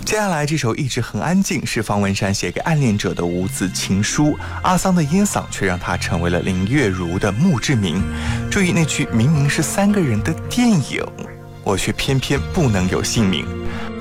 接下来这首一直很安静是方文山写给暗恋者的无字情书，阿桑的烟嗓却让他成为了林月如的墓志铭。注意那句明明是3个人的电影，我却偏偏不能有姓名。